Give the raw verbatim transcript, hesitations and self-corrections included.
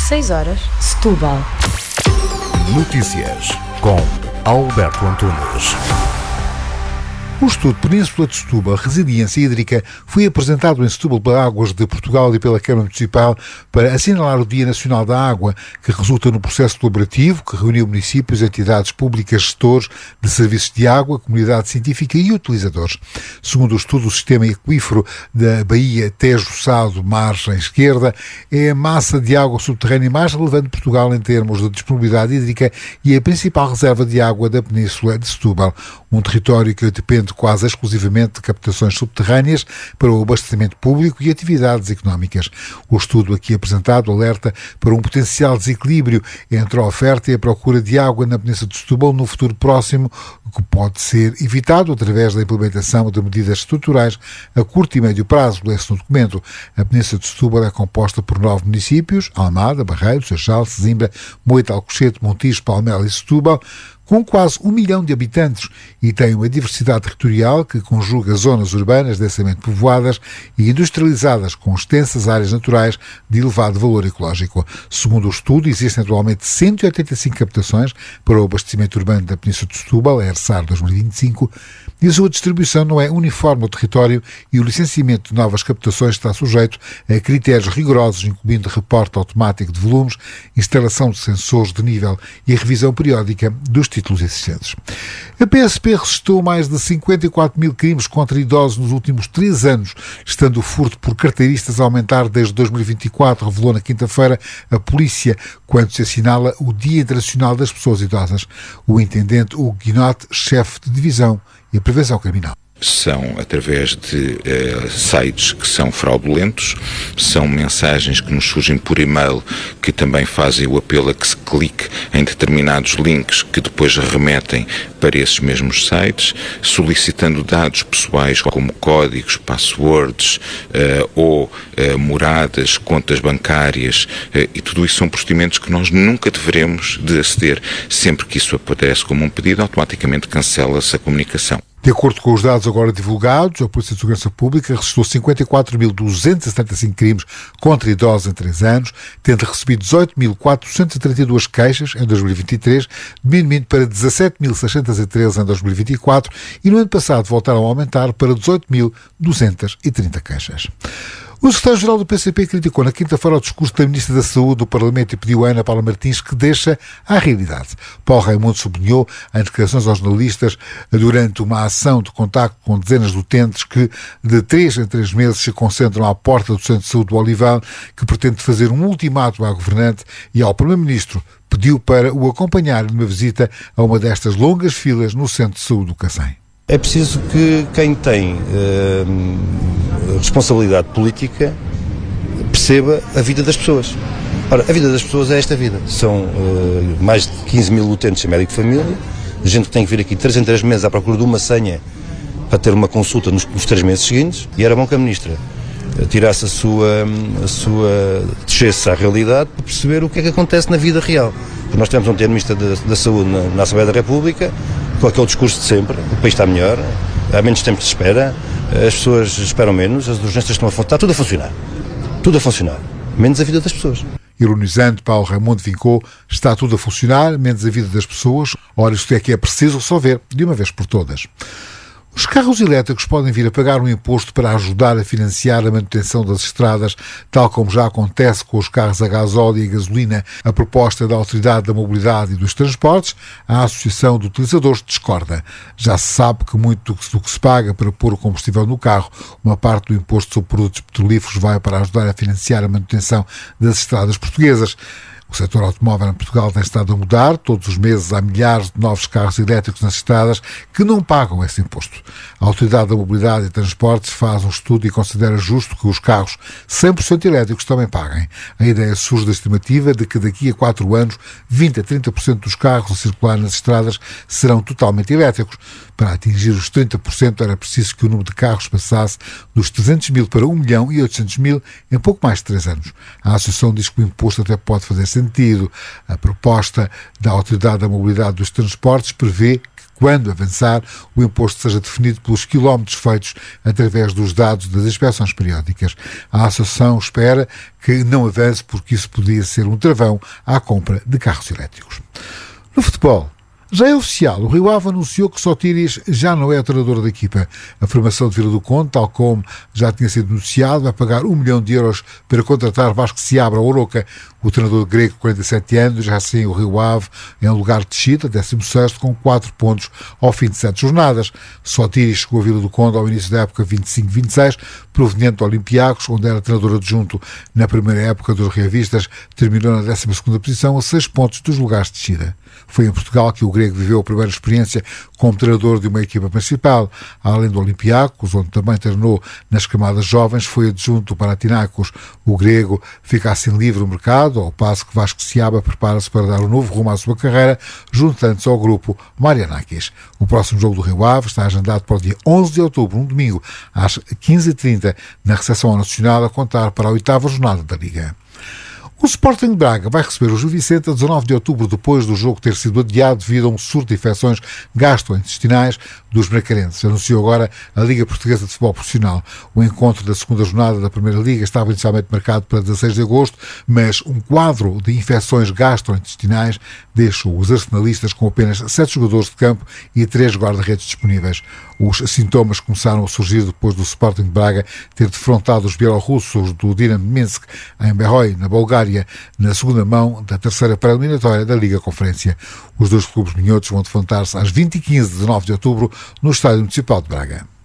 seis horas, Setúbal. Notícias com Alberto Antunes. O estudo Península de Setúbal, Resiliência Hídrica, foi apresentado em Setúbal pela Águas de Portugal e pela Câmara Municipal para assinalar o Dia Nacional da Água, que resulta no processo colaborativo que reuniu municípios, entidades públicas, gestores de serviços de água, comunidade científica e utilizadores. Segundo o estudo, o sistema aquífero da Baía Tejo-Sado, margem esquerda, é a massa de água subterrânea mais relevante de Portugal em termos de disponibilidade hídrica e a principal reserva de água da Península de Setúbal, um território que depende quase exclusivamente de captações subterrâneas para o abastecimento público e atividades económicas. O estudo aqui apresentado alerta para um potencial desequilíbrio entre a oferta e a procura de água na Península de Setúbal no futuro próximo, que pode ser evitado através da implementação de medidas estruturais a curto e médio prazo. Lê-se no documento. A Península de Setúbal é composta por nove municípios: Almada, Barreiro, Seixal, Sesimbra, Moita, Alcochete, Montijo, Palmela e Setúbal, com quase um milhão de habitantes, e tem uma diversidade territorial que conjuga zonas urbanas densamente povoadas e industrializadas com extensas áreas naturais de elevado valor ecológico. Segundo o estudo, existem atualmente cento e oitenta e cinco captações para o abastecimento urbano da Península de Setúbal, a ERSAR dois mil e vinte e cinco, e a sua distribuição não é uniforme ao território e o licenciamento de novas captações está sujeito a critérios rigorosos, incluindo reporte automático de volumes, instalação de sensores de nível e a revisão periódica dos títulos existentes. A P S P registrou mais de cinquenta e quatro mil crimes contra idosos nos últimos três anos, estando o furto por carteiristas a aumentar desde dois mil e vinte e quatro, revelou na quinta-feira a polícia, quando se assinala o Dia Internacional das Pessoas Idosas. O intendente Hugo Guinote, chefe de divisão e a prevenção criminal. São através de eh, sites que são fraudulentos, são mensagens que nos surgem por e-mail que também fazem o apelo a que se clique em determinados links que depois remetem para esses mesmos sites, solicitando dados pessoais como códigos, passwords eh, ou eh, moradas, contas bancárias, eh, e tudo isso são procedimentos que nós nunca deveremos de aceder. Sempre que isso aparece como um pedido, automaticamente cancela-se a comunicação. De acordo com os dados agora divulgados, a Polícia de Segurança Pública registrou cinquenta e quatro mil duzentos e setenta e cinco crimes contra idosos em três anos, tendo recebido dezoito mil quatrocentas e trinta e duas queixas em dois mil e vinte e três, diminuindo para dezassete mil seiscentos e treze em dois mil e vinte e quatro e no ano passado voltaram a aumentar para dezoito mil duzentas e trinta queixas. O secretário-geral do P C P criticou na quinta-feira o discurso da Ministra da Saúde do Parlamento e pediu a Ana Paula Martins que deixa à realidade. Paulo Raimundo sublinhou em declarações aos jornalistas durante uma ação de contacto com dezenas de utentes que de três em três meses se concentram à porta do Centro de Saúde do Olival, que pretende fazer um ultimato à governante e ao Primeiro-Ministro. Pediu para o acompanhar numa visita a uma destas longas filas no Centro de Saúde do Cacém. É preciso que quem tem uh, responsabilidade política perceba a vida das pessoas. Ora, a vida das pessoas é esta vida. São uh, mais de quinze mil utentes em médico de família, gente que tem que vir aqui três em três meses à procura de uma senha para ter uma consulta nos, nos três meses seguintes, e era bom que a Ministra uh, tirasse a sua, a sua descesse à realidade para perceber o que é que acontece na vida real. Porque nós temos um termo Ministro da, da Saúde na, na Assembleia da República, com aquele discurso de sempre: o país está melhor, há menos tempo de espera, as pessoas esperam menos, as urgências estão a funcionar, está tudo a funcionar, tudo a funcionar, menos a vida das pessoas. Ironizante, Paulo Raimundo vincou: está tudo a funcionar, menos a vida das pessoas. Ora, isto é que é preciso resolver de uma vez por todas. Os carros elétricos podem vir a pagar um imposto para ajudar a financiar a manutenção das estradas, tal como já acontece com os carros a gasóleo e a gasolina. A proposta da Autoridade da Mobilidade e dos Transportes, a Associação de Utilizadores, discorda. Já se sabe que muito do que se paga para pôr o combustível no carro, uma parte do imposto sobre produtos petrolíferos vai para ajudar a financiar a manutenção das estradas portuguesas. O setor automóvel em Portugal tem estado a mudar. Todos os meses há milhares de novos carros elétricos nas estradas que não pagam esse imposto. A Autoridade da Mobilidade e Transportes faz um estudo e considera justo que os carros cem por cento elétricos também paguem. A ideia surge da estimativa de que daqui a quatro anos vinte a trinta por cento dos carros a circular nas estradas serão totalmente elétricos. Para atingir os trinta por cento era preciso que o número de carros passasse dos trezentos mil para um milhão e oitocentos mil em pouco mais de três anos. A Associação diz que o imposto até pode fazer sentido. A proposta da Autoridade da Mobilidade dos Transportes prevê que quando avançar, o imposto seja definido pelos quilómetros feitos através dos dados das inspeções periódicas. A Associação espera que não avance porque isso podia ser um travão à compra de carros elétricos. No futebol, já é oficial, o Rio Ave anunciou que Sotiris já não é o treinador da equipa. A formação de Vila do Conde, tal como já tinha sido anunciado, vai pagar um milhão de euros para contratar Vasco Seabra ou Oroca. O treinador grego, quarenta e sete anos, já sem o Rio Ave em lugar de descida, décimo sexto, com quatro pontos ao fim de sete jornadas. Sotiris chegou a Vila do Conde ao início da época vinte e cinco vinte e seis, proveniente do Olympiacos, onde era treinador adjunto na primeira época dos reavistas, terminou na décima segunda posição, a seis pontos dos lugares de descida. Foi em Portugal que o grego viveu a primeira experiência como treinador de uma equipa principal. Além do Olympiacos, onde também treinou nas camadas jovens, foi adjunto do Panathinaikos. O grego fica assim livre no mercado, ao passo que Vasco Seabra prepara-se para dar um novo rumo à sua carreira, juntando-se ao grupo Marianakis. O próximo jogo do Rio Ave está agendado para o dia onze de outubro, um domingo, às quinze e trinta, na recepção ao Nacional, a contar para a oitava jornada da Liga. O Sporting de Braga vai receber o Gil Vicente a dezanove de outubro, depois do jogo ter sido adiado devido a um surto de infecções gastrointestinais dos bracarenses. Anunciou agora a Liga Portuguesa de Futebol Profissional. O encontro da segunda jornada da Primeira Liga estava inicialmente marcado para dezasseis de agosto, mas um quadro de infecções gastrointestinais deixou os arsenalistas com apenas sete jogadores de campo e três guarda-redes disponíveis. Os sintomas começaram a surgir depois do Sporting de Braga ter defrontado os bielorrussos do Dinamo de Minsk em Berroy, na Bulgária, na segunda mão da terceira pré-eliminatória da Liga Conferência. Os dois clubes minhotos vão defrontar-se às vinte e quinze de dezanove de outubro no Estádio Municipal de Braga.